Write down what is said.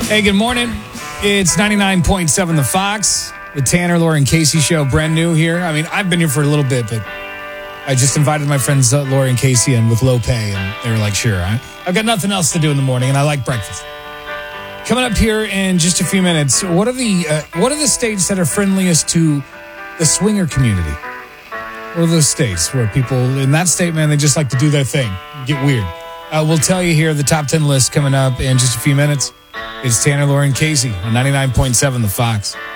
Hey, good morning. It's 99.7 The Fox, the Tanner, Laura, and Casey show, brand new here. I mean, I've been here for a little bit, but I just invited my friends Laura and Casey in with low pay, and they were like, sure. I've got nothing else to do in the morning, and I like breakfast. Coming up here in just a few minutes, what are the states that are friendliest to the swinger community? What are those states where people in that state, man, they just like to do their thing, get weird? We'll tell you here the top 10 list coming up in just a few minutes. It's Tanner, Laura, and Casey on 99.7 The Fox.